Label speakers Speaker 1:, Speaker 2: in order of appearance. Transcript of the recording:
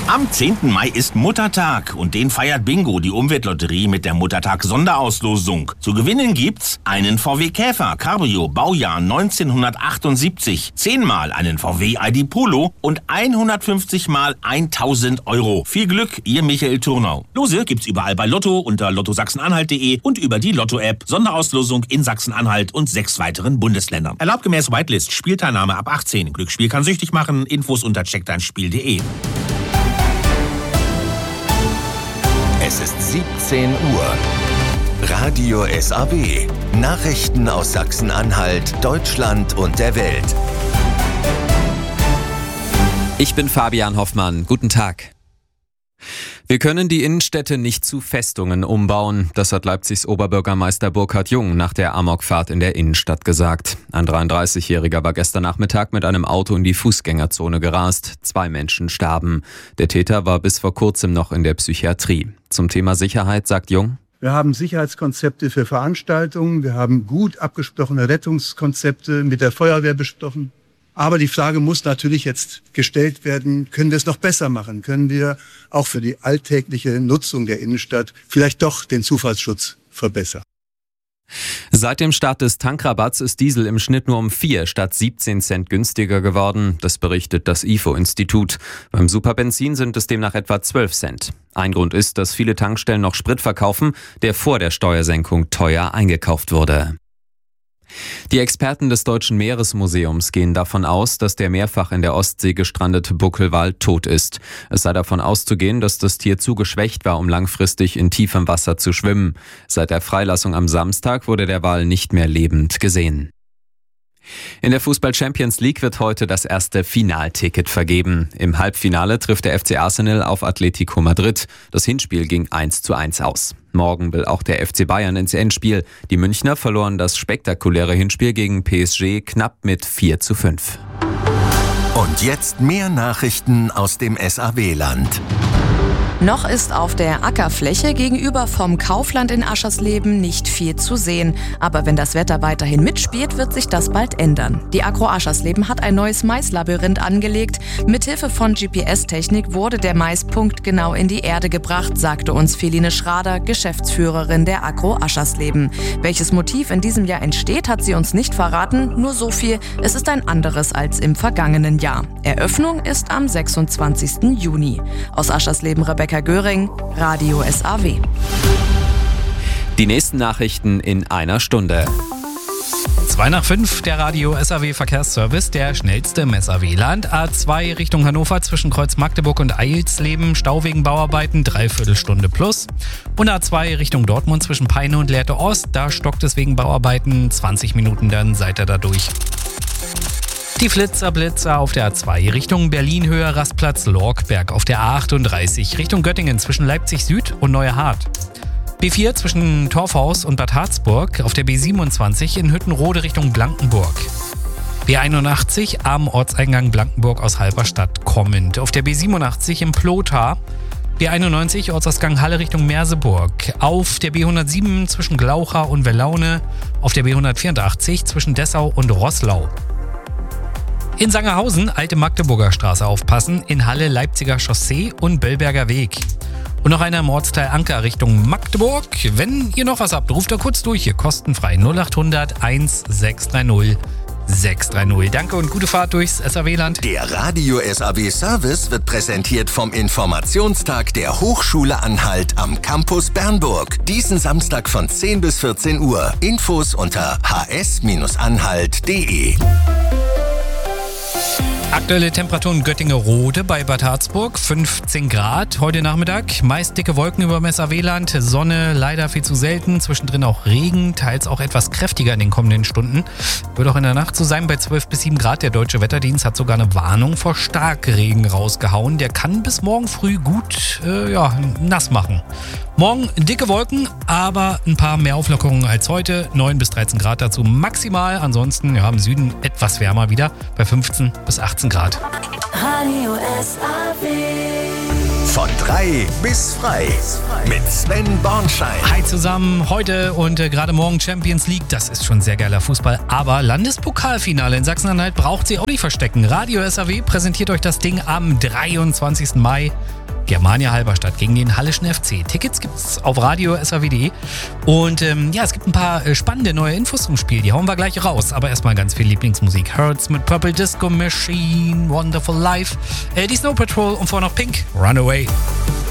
Speaker 1: Am 10. Mai ist Muttertag und den feiert Bingo, die Umweltlotterie, mit der Muttertag-Sonderauslosung. Zu gewinnen gibt's einen VW Käfer Cabrio Baujahr 1978, 10-mal einen VW ID Polo und 150 mal 1000 Euro. Viel Glück, ihr Michael Turnau. Lose gibt's überall bei Lotto unter lottosachsen-anhalt.de und über die Lotto-App. Sonderauslosung in Sachsen-Anhalt und 6 weiteren Bundesländern. Erlaubt gemäß Whitelist. Spielteilnahme ab 18. Glücksspiel kann süchtig machen. Infos unter checkdeinspiel.de.
Speaker 2: Es ist 17 Uhr. Radio SAW. Nachrichten aus Sachsen-Anhalt, Deutschland und der Welt.
Speaker 3: Ich bin Fabian Hoffmann. Guten Tag. Wir können die Innenstädte nicht zu Festungen umbauen. Das hat Leipzigs Oberbürgermeister Burkhard Jung nach der Amokfahrt in der Innenstadt gesagt. Ein 33-Jähriger war gestern Nachmittag mit einem Auto in die Fußgängerzone gerast. 2 Menschen starben. Der Täter war bis vor kurzem noch in der Psychiatrie. Zum Thema Sicherheit sagt Jung:
Speaker 4: Wir haben Sicherheitskonzepte für Veranstaltungen. Wir haben gut abgesprochene Rettungskonzepte mit der Feuerwehr besprochen. Aber die Frage muss natürlich jetzt gestellt werden, können wir es noch besser machen? Können wir auch für die alltägliche Nutzung der Innenstadt vielleicht doch den Zufallsschutz verbessern?
Speaker 3: Seit dem Start des Tankrabatts ist Diesel im Schnitt nur um 4 statt 17 Cent günstiger geworden. Das berichtet das IFO-Institut. Beim Superbenzin sind es demnach etwa 12 Cent. Ein Grund ist, dass viele Tankstellen noch Sprit verkaufen, der vor der Steuersenkung teuer eingekauft wurde. Die Experten des Deutschen Meeresmuseums gehen davon aus, dass der mehrfach in der Ostsee gestrandete Buckelwal tot ist. Es sei davon auszugehen, dass das Tier zu geschwächt war, um langfristig in tiefem Wasser zu schwimmen. Seit der Freilassung am Samstag wurde der Wal nicht mehr lebend gesehen. In der Fußball-Champions League wird heute das erste Finalticket vergeben. Im Halbfinale trifft der FC Arsenal auf Atletico Madrid. Das Hinspiel ging 1:1 aus. Morgen will auch der FC Bayern ins Endspiel. Die Münchner verloren das spektakuläre Hinspiel gegen PSG knapp mit 4:5.
Speaker 2: Und jetzt mehr Nachrichten aus dem SAW-Land.
Speaker 5: Noch ist auf der Ackerfläche gegenüber vom Kaufland in Aschersleben nicht viel zu sehen. Aber wenn das Wetter weiterhin mitspielt, wird sich das bald ändern. Die Agro Aschersleben hat ein neues Maislabyrinth angelegt. Mithilfe von GPS-Technik wurde der Mais punktgenau in die Erde gebracht, sagte uns Feline Schrader, Geschäftsführerin der Agro Aschersleben. Welches Motiv in diesem Jahr entsteht, hat sie uns nicht verraten. Nur so viel, es ist ein anderes als im vergangenen Jahr. Eröffnung ist am 26. Juni. Aus Aschersleben Rebecca Göring, Radio SAW.
Speaker 3: Die nächsten Nachrichten in einer Stunde.
Speaker 6: 2:05, der Radio SAW Verkehrsservice, der schnellste im SAW-Land. A2 Richtung Hannover zwischen Kreuz Magdeburg und Eilsleben, Stau wegen Bauarbeiten, 3/4 Stunde plus. Und A2 Richtung Dortmund zwischen Peine und Lehrte Ost, da stockt es wegen Bauarbeiten, 20 Minuten, dann seid ihr da durch. Die Blitzer auf der A2 Richtung Berlin-Höhe Rastplatz Lorkberg, auf der A38 Richtung Göttingen zwischen Leipzig Süd und Neuhardt. B4 zwischen Torfhaus und Bad Harzburg, auf der B27 in Hüttenrode Richtung Blankenburg. B81 am Ortseingang Blankenburg aus Halberstadt kommend, auf der B87 im Plothar. B91 Ortsausgang Halle Richtung Merseburg, auf der B107 zwischen Glaucha und Wellaune, auf der B184 zwischen Dessau und Roßlau. In Sangerhausen, Alte Magdeburger Straße aufpassen, in Halle Leipziger Chaussee und Böllberger Weg. Und noch einer im Ortsteil Anker Richtung Magdeburg. Wenn ihr noch was habt, ruft da kurz durch, hier kostenfrei 0800 1630 630. Danke und gute Fahrt durchs SAW-Land.
Speaker 2: Der Radio SAW Service wird präsentiert vom Informationstag der Hochschule Anhalt am Campus Bernburg. Diesen Samstag von 10 bis 14 Uhr. Infos unter hs-anhalt.de.
Speaker 6: Aktuelle Temperaturen Göttingen-Rode bei Bad Harzburg, 15 Grad heute Nachmittag. Meist dicke Wolken über dem SAW-Land, Sonne leider viel zu selten, zwischendrin auch Regen, teils auch etwas kräftiger in den kommenden Stunden. Wird auch in der Nacht so sein bei 12 bis 7 Grad. Der Deutsche Wetterdienst hat sogar eine Warnung vor Starkregen rausgehauen. Der kann bis morgen früh gut nass machen. Morgen dicke Wolken, aber ein paar mehr Auflockerungen als heute. 9 bis 13 Grad dazu maximal. Ansonsten im Süden etwas wärmer wieder bei 15 bis 18 Grad.
Speaker 7: Radio SAW.
Speaker 2: Von 3 bis frei. Mit Sven Bornschein.
Speaker 6: Hi zusammen, heute und gerade morgen Champions League. Das ist schon sehr geiler Fußball. Aber Landespokalfinale in Sachsen-Anhalt braucht sie auch nicht verstecken. Radio SAW präsentiert euch das Ding am 23. Mai. Germania Halberstadt gegen den Halleschen FC. Tickets gibt's auf radio.saw.de. Und es gibt ein paar spannende neue Infos zum Spiel. Die hauen wir gleich raus. Aber erstmal ganz viel Lieblingsmusik. Hurts mit Purple Disco Machine, Wonderful Life, die Snow Patrol und vorher noch Pink, Runaway.